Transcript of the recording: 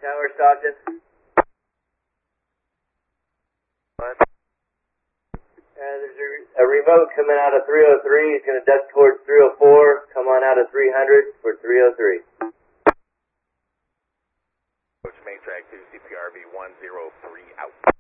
Tower, Stockton. What? There's a remote coming out of 303. He's going to duck towards 304. Come on out of 300 for 303. Coach Matrack 2, CPRB 103 out.